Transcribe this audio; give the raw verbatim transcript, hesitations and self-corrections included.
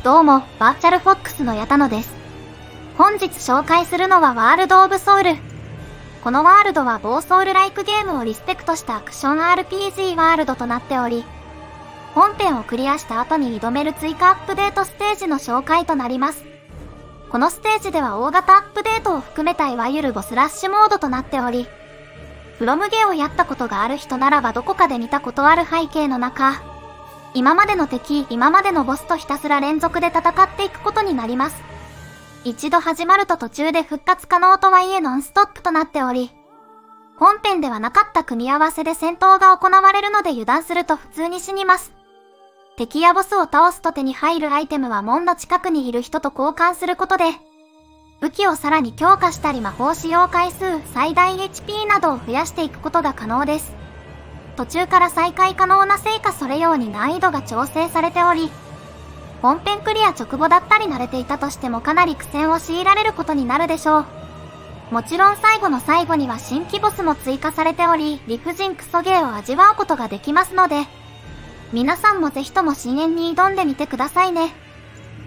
どうも、バーチャルフォックスの矢田野です。本日紹介するのはワールド・オブ・ソウル。このワールドは某ソウルライクゲームをリスペクトしたアクション アールピージー ワールドとなっており、本編をクリアした後に挑める追加アップデートステージの紹介となります。このステージでは大型アップデートを含めたいわゆるボスラッシュモードとなっており、フロムゲーをやったことがある人ならばどこかで見たことある背景の中、今までの敵、今までのボスとひたすら連続で戦っていくことになります。一度始まると途中で復活可能とはいえノンストップとなっており、本編ではなかった組み合わせで戦闘が行われるので油断すると普通に死にます。敵やボスを倒すと手に入るアイテムは門の近くにいる人と交換することで、武器をさらに強化したり魔法使用回数、最大 エイチピー などを増やしていくことが可能です。途中から再開可能なせいかそれように難易度が調整されており、本編クリア直後だったり慣れていたとしてもかなり苦戦を強いられることになるでしょう。もちろん最後の最後には新規ボスも追加されており、理不尽クソゲーを味わうことができますので、皆さんもぜひとも深淵に挑んでみてくださいね。